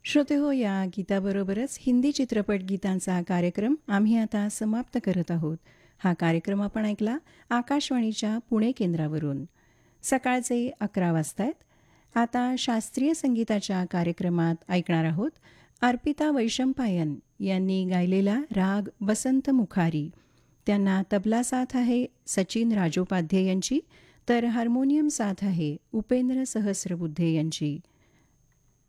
श्रोतेहो, या गीताबरोबरच हिंदी चित्रपट गीतांचा कार्यक्रम आम्ही आता समाप्त करत आहोत. हा कार्यक्रम आपण ऐकला आकाशवाणीच्या पुणे केंद्रावरून. सकाळचे 11 वाजतायत. आता शास्त्रीय संगीताच्या कार्यक्रमात ऐकणार आहोत अर्पिता वैशंपायन यांनी गायलेला राग बसंत मुखारी. त्यांना तबला साथ आहे सचिन राजोपाध्ये यांची, तर हार्मोनियम साथ आहे उपेंद्र सहस्रबुद्धे यांची.